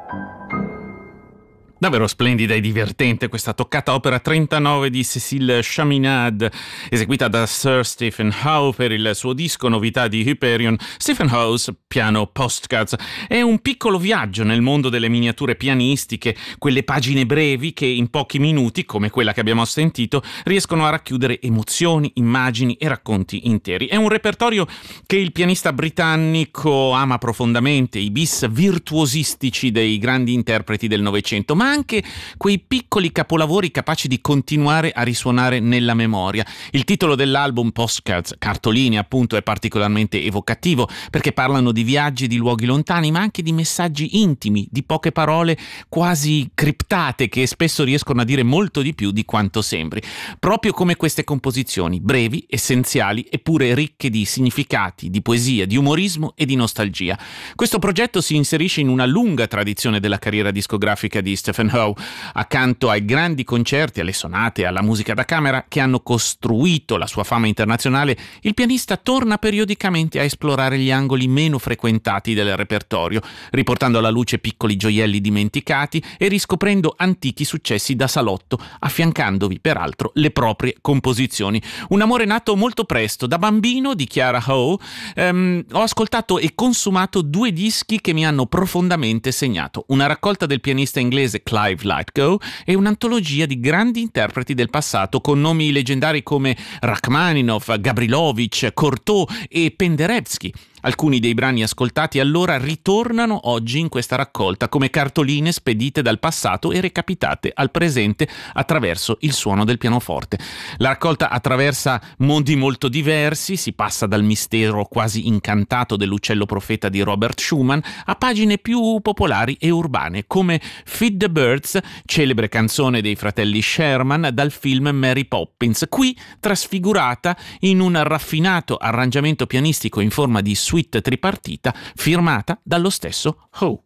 Davvero splendida e divertente questa toccata opera 39 di Cécile Chaminade, eseguita da Sir Stephen Howe per il suo disco novità di Hyperion, Stephen Howe's Piano Postcards. È un piccolo viaggio nel mondo delle miniature pianistiche, quelle pagine brevi che in pochi minuti, come quella che abbiamo sentito, riescono a racchiudere emozioni, immagini e racconti interi. È un repertorio che il pianista britannico ama profondamente, i bis virtuosistici dei grandi interpreti del Novecento, ma anche quei piccoli capolavori capaci di continuare a risuonare nella memoria. Il titolo dell'album, Postcards, cartoline appunto, è particolarmente evocativo perché parlano di viaggi, di luoghi lontani, ma anche di messaggi intimi, di poche parole quasi criptate che spesso riescono a dire molto di più di quanto sembri. Proprio come queste composizioni, brevi, essenziali eppure ricche di significati, di poesia, di umorismo e di nostalgia. Questo progetto si inserisce in una lunga tradizione della carriera discografica di Stephen Howe, accanto ai grandi concerti, alle sonate, alla musica da camera che hanno costruito la sua fama internazionale. Il pianista torna periodicamente a esplorare gli angoli meno frequentati del repertorio, riportando alla luce piccoli gioielli dimenticati e riscoprendo antichi successi da salotto, affiancandovi peraltro le proprie composizioni. Un amore nato molto presto. Da bambino, dichiara Howe, ho ascoltato e consumato due dischi che mi hanno profondamente segnato: una raccolta del pianista inglese Clive Lightgo e un'antologia di grandi interpreti del passato con nomi leggendari come Rachmaninov, Gabrilowitsch, Cortot e Penderecki. Alcuni dei brani ascoltati allora ritornano oggi in questa raccolta come cartoline spedite dal passato e recapitate al presente attraverso il suono del pianoforte. La raccolta attraversa mondi molto diversi, si passa dal mistero quasi incantato dell'uccello profeta di Robert Schumann a pagine più popolari e urbane come Feed the Birds, celebre canzone dei fratelli Sherman dal film Mary Poppins, qui trasfigurata in un raffinato arrangiamento pianistico in forma di suite tripartita firmata dallo stesso Howe.